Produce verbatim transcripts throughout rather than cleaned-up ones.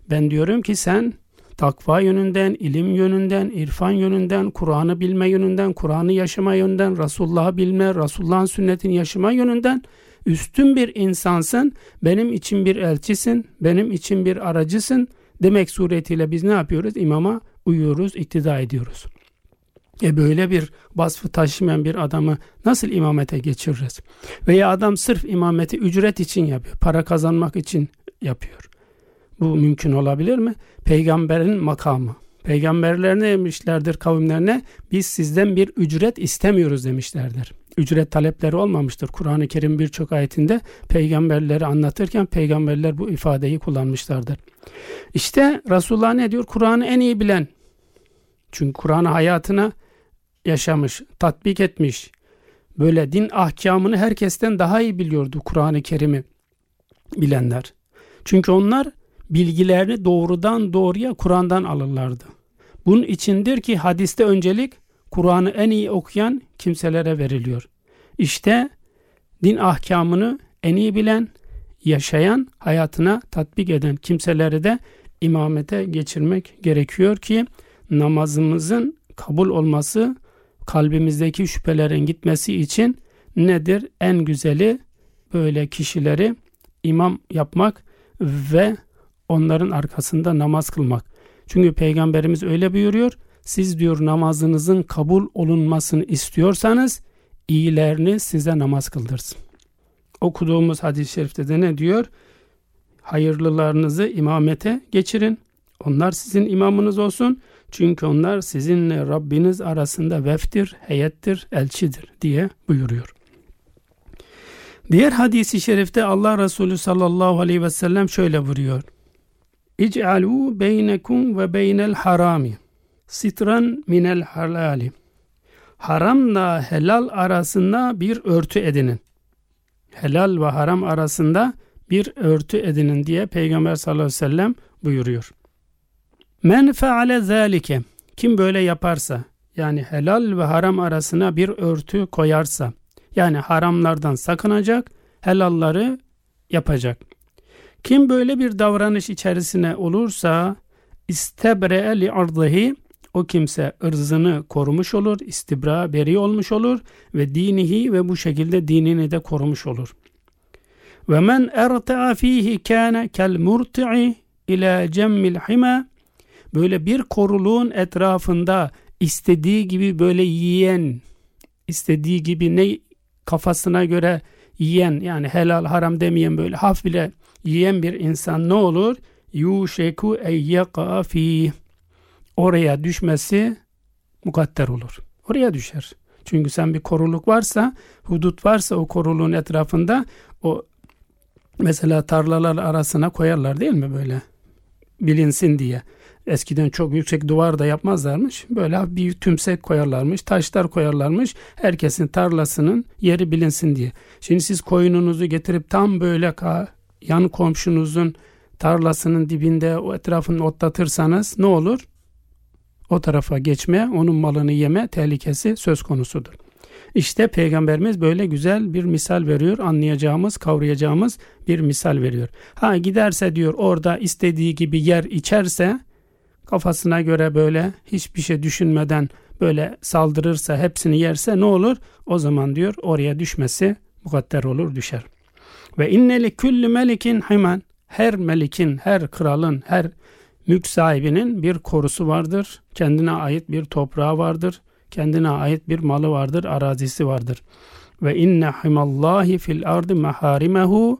Ben diyorum ki sen takva yönünden, ilim yönünden, irfan yönünden, Kur'an'ı bilme yönünden, Kur'an'ı yaşama yönünden, Resulullah'ı bilme, Resulullah'ın sünnetini yaşama yönünden üstün bir insansın. Benim için bir elçisin, benim için bir aracısın demek suretiyle biz ne yapıyoruz? İmama uyuyoruz, iktida ediyoruz. E böyle bir vasfı taşımayan bir adamı nasıl imamete geçiririz? Veya adam sırf imameti ücret için yapıyor, para kazanmak için yapıyor. Bu mümkün olabilir mi? Peygamberin makamı. Peygamberler ne demişlerdir kavimlerine? Biz sizden bir ücret istemiyoruz demişlerdir. Ücret talepleri olmamıştır. Kur'an-ı Kerim birçok ayetinde peygamberleri anlatırken peygamberler bu ifadeyi kullanmışlardır. İşte Resulullah ne diyor? Kur'an'ı en iyi bilen. Çünkü Kur'an'ı hayatına yaşamış, tatbik etmiş. Böyle din ahkamını herkesten daha iyi biliyordu Kur'an-ı Kerim'i bilenler. Çünkü onlar bilgilerini doğrudan doğruya Kur'an'dan alırlardı. Bunun içindir ki hadiste öncelik Kur'an'ı en iyi okuyan kimselere veriliyor. İşte din ahkamını en iyi bilen, yaşayan, hayatına tatbik eden kimseleri de imamete geçirmek gerekiyor ki namazımızın kabul olması, kalbimizdeki şüphelerin gitmesi için nedir? En güzeli böyle kişileri imam yapmak ve onların arkasında namaz kılmak. Çünkü Peygamberimiz öyle buyuruyor. Siz diyor namazınızın kabul olunmasını istiyorsanız iyilerini size namaz kıldırsın. Okuduğumuz hadis-i şerifte de ne diyor? Hayırlılarınızı imamete geçirin. Onlar sizin imamınız olsun. Çünkü onlar sizinle Rabbiniz arasında veftir, heyettir, elçidir diye buyuruyor. Diğer hadis-i şerifte Allah Resulü sallallahu aleyhi ve sellem şöyle buyuruyor. İc'alû beynekum ve beynel harami sitran minel halali. Haramla helal arasında bir örtü edinin. Helal ve haram arasında bir örtü edinin diye Peygamber sallallahu aleyhi ve sellem buyuruyor. Men feale zâlike. Kim böyle yaparsa, yani helal ve haram arasına bir örtü koyarsa, yani haramlardan sakınacak, helalları yapacak. Kim böyle bir davranış içerisine olursa istebre'e li ardıhi, o kimse ırzını korumuş olur, istibra beri olmuş olur ve dinihi ve bu şekilde dinini de korumuş olur. Ve men erta'a fihi kana kel murti'i ila cemmil hima. Böyle bir koruluğun etrafında istediği gibi böyle yiyen, istediği gibi ne kafasına göre yiyen, yani helal haram demeyen böyle haf bile yiyen bir insan ne olur? Yuşeku eyyaka fi. Oraya düşmesi mukadder olur. Oraya düşer. Çünkü sen bir koruluk varsa, hudut varsa o koruluğun etrafında, o mesela tarlalar arasına koyarlar değil mi böyle? Bilinsin diye. Eskiden çok yüksek duvar da yapmazlarmış. Böyle bir tümsek koyarlarmış, taşlar koyarlarmış. Herkesin tarlasının yeri bilinsin diye. Şimdi siz koyununuzu getirip tam böyle yan komşunuzun tarlasının dibinde o etrafını otlatırsanız ne olur? O tarafa geçme, onun malını yeme tehlikesi söz konusudur. İşte Peygamberimiz böyle güzel bir misal veriyor. Anlayacağımız, kavrayacağımız bir misal veriyor. Ha giderse diyor orada istediği gibi yer içerse, kafasına göre böyle hiçbir şey düşünmeden böyle saldırırsa, hepsini yerse ne olur? O zaman diyor oraya düşmesi mukadder olur, düşer. Ve inneli kulli melikin himan. Her melikin, her kralın, her mülk sahibinin bir korusu vardır. Kendine ait bir toprağı vardır. Kendine ait bir malı vardır, arazisi vardır. Ve inne himallahi fil ardı maharimehu.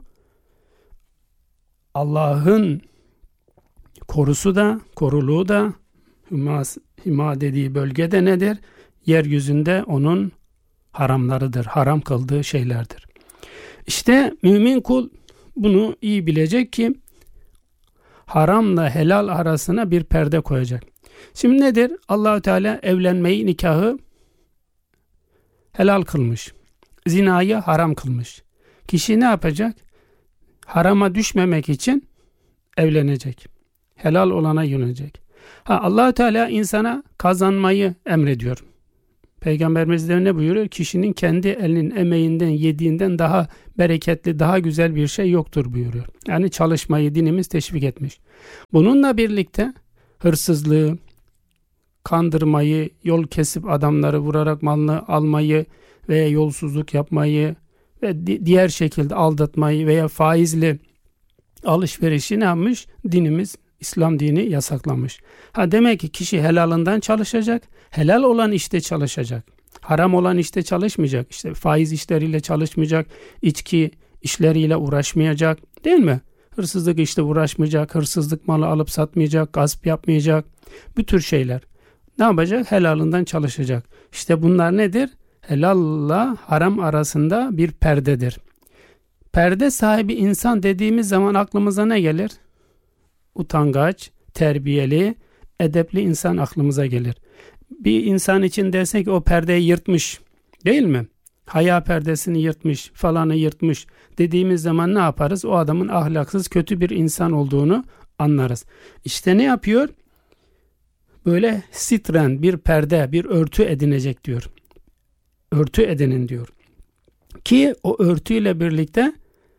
Allah'ın korusu da, koruluğu da, hima, hima dediği bölgede nedir? Yeryüzünde onun haramlarıdır, haram kıldığı şeylerdir. İşte mümin kul bunu iyi bilecek ki haramla helal arasına bir perde koyacak. Şimdi nedir? Allah-u Teala evlenmeyi, nikahı helal kılmış. Zinayı haram kılmış. Kişi ne yapacak? Harama düşmemek için evlenecek. Helal olana yönelecek. Ha, Allah-u Teala insana kazanmayı emrediyor. Peygamberimiz de ne buyuruyor? Kişinin kendi elinin emeğinden yediğinden daha bereketli, daha güzel bir şey yoktur buyuruyor. Yani çalışmayı dinimiz teşvik etmiş. Bununla birlikte hırsızlığı, kandırmayı, yol kesip adamları vurarak malını almayı veya yolsuzluk yapmayı ve di- diğer şekilde aldatmayı veya faizli alışverişi ne yapmış? Dinimiz, İslam dini yasaklamış. Ha demek ki kişi helalından çalışacak, helal olan işte çalışacak. Haram olan işte çalışmayacak. İşte faiz işleriyle çalışmayacak, içki işleriyle uğraşmayacak, değil mi? Hırsızlık işte uğraşmayacak, hırsızlık malı alıp satmayacak, gasp yapmayacak. Bu tür şeyler. Ne yapacak? Helalından çalışacak. İşte bunlar nedir? Helalla haram arasında bir perdedir. Perde sahibi insan dediğimiz zaman aklımıza ne gelir? Utangaç, terbiyeli, edepli insan aklımıza gelir. Bir insan için desek o perdeyi yırtmış, değil mi? Haya perdesini yırtmış, falanı yırtmış dediğimiz zaman ne yaparız? O adamın ahlaksız, kötü bir insan olduğunu anlarız. İşte ne yapıyor? Böyle sitren, bir perde, bir örtü edinecek diyor. Örtü edinin diyor. Ki o örtüyle birlikte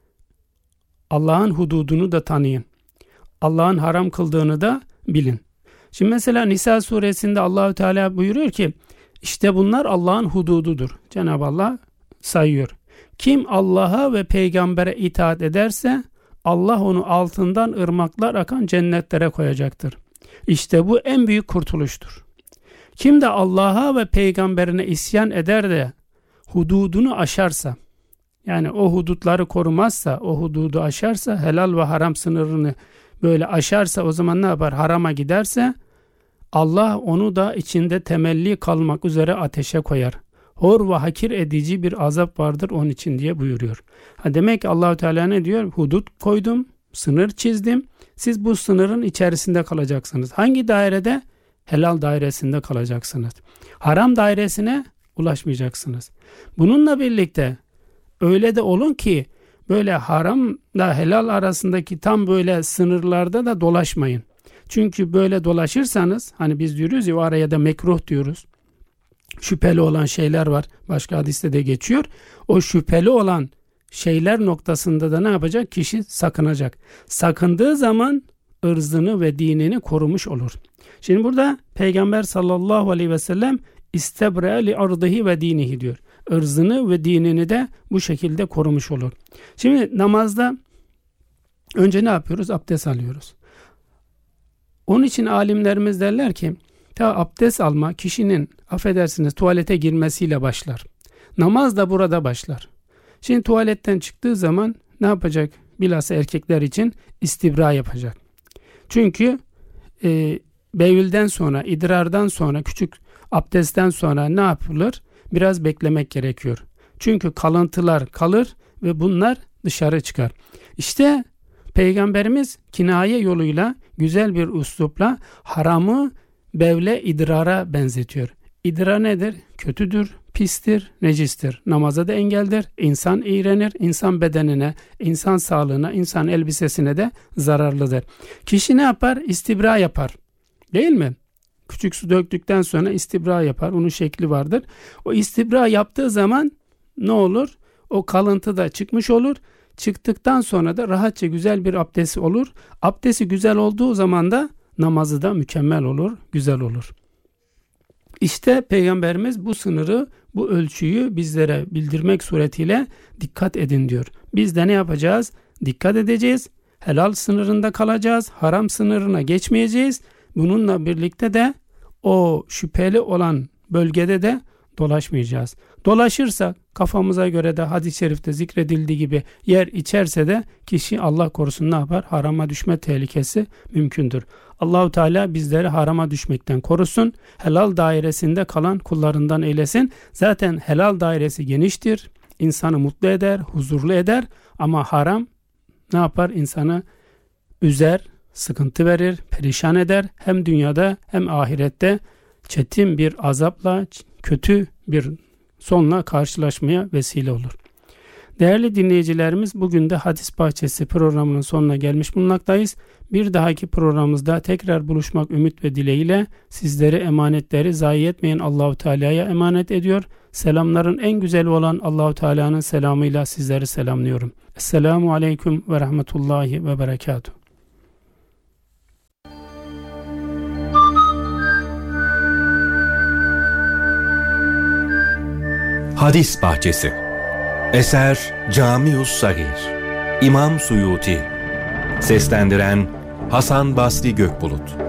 Allah'ın hududunu da tanıyın. Allah'ın haram kıldığını da bilin. Şimdi mesela Nisa suresinde Allahü Teala buyuruyor ki işte bunlar Allah'ın hudududur. Cenab-ı Allah sayıyor. Kim Allah'a ve peygambere itaat ederse Allah onu altından ırmaklar akan cennetlere koyacaktır. İşte bu en büyük kurtuluştur. Kim de Allah'a ve peygamberine isyan eder de hududunu aşarsa, yani o hudutları korumazsa, o hududu aşarsa, helal ve haram sınırını böyle aşarsa, o zaman ne yapar? Harama giderse Allah onu da içinde temelli kalmak üzere ateşe koyar. Hor ve hakir edici bir azap vardır onun için diye buyuruyor. Ha demek ki Allah-u Teala ne diyor? Hudut koydum, sınır çizdim. Siz bu sınırın içerisinde kalacaksınız. Hangi dairede? Helal dairesinde kalacaksınız. Haram dairesine ulaşmayacaksınız. Bununla birlikte öyle de olun ki böyle haramla helal arasındaki tam böyle sınırlarda da dolaşmayın. Çünkü böyle dolaşırsanız, hani biz diyoruz ya, o araya da mekruh diyoruz. Şüpheli olan şeyler var. Başka hadiste de geçiyor. O şüpheli olan şeyler noktasında da ne yapacak? Kişi sakınacak. Sakındığı zaman ırzını ve dinini korumuş olur. Şimdi burada Peygamber sallallahu aleyhi ve sellem istebre li ardıhi ve dinihi diyor. Irzını ve dinini de bu şekilde korumuş olur. Şimdi namazda önce ne yapıyoruz? Abdest alıyoruz. Onun için alimlerimiz derler ki ta abdest alma kişinin, affedersiniz, tuvalete girmesiyle başlar. Namaz da burada başlar. Şimdi tuvaletten çıktığı zaman ne yapacak? Bilhassa erkekler için istibra yapacak. Çünkü e, bevülden sonra, idrardan sonra, küçük abdestten sonra ne yapılır? Biraz beklemek gerekiyor. Çünkü kalıntılar kalır ve bunlar dışarı çıkar. İşte Peygamberimiz kinaye yoluyla, güzel bir üslupla haramı bevle, idrara benzetiyor. İdrar nedir? Kötüdür, pistir, necistir. Namaza da engeldir. İnsan iğrenir. İnsan bedenine, insan sağlığına, insan elbisesine de zararlıdır. Kişi ne yapar? İstibra yapar. Değil mi? Küçük su döktükten sonra istibra yapar. Onun şekli vardır. O istibra yaptığı zaman ne olur? O kalıntı da çıkmış olur. Çıktıktan sonra da rahatça güzel bir abdesti olur. Abdesti güzel olduğu zaman da namazı da mükemmel olur, güzel olur. İşte Peygamberimiz bu sınırı, bu ölçüyü bizlere bildirmek suretiyle dikkat edin diyor. Biz de ne yapacağız? Dikkat edeceğiz. Helal sınırında kalacağız. Haram sınırına geçmeyeceğiz. Bununla birlikte de o şüpheli olan bölgede de dolaşmayacağız. Dolaşırsa kafamıza göre de hadis-i şerifte zikredildiği gibi yer içerse de kişi Allah korusun ne yapar? Harama düşme tehlikesi mümkündür. Allahu Teala bizleri harama düşmekten korusun. Helal dairesinde kalan kullarından eylesin. Zaten helal dairesi geniştir. İnsanı mutlu eder, huzurlu eder. Ama haram ne yapar? İnsanı üzer, sıkıntı verir, perişan eder. Hem dünyada hem ahirette çetin bir azapla, kötü bir sonla karşılaşmaya vesile olur. Değerli dinleyicilerimiz, bugün de Hadis Bahçesi programının sonuna gelmiş bulunmaktayız. Bir dahaki programımızda tekrar buluşmak ümit ve dileğiyle sizleri, emanetleri zayi etmeyen Allahu Teala'ya emanet ediyor. Selamların en güzeli olan Allahu Teala'nın selamıyla sizleri selamlıyorum. Esselamu Aleyküm ve Rahmetullahi ve Berekatuhu. Hadis Bahçesi. Eser Camius Sagir. İmam Suyuti. Seslendiren Hasan Basri Gökbulut.